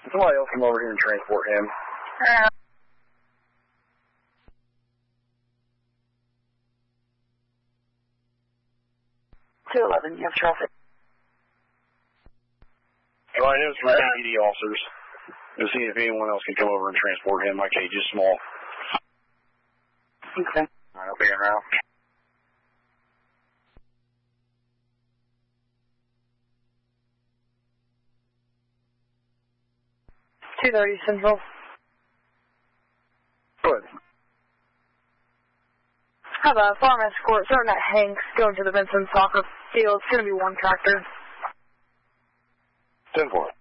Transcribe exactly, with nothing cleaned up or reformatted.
Somebody else come over here and transport him. Uh, two eleven, you have traffic. Well, I know some A P D officers. We'll see if anyone else can come over and transport him. My cage is small. Okay. All right, I'll be around. two thirty Central. Good. Have a farm escort starting at Hanks going to the Vincent soccer field. It's going to be one tractor. ten four.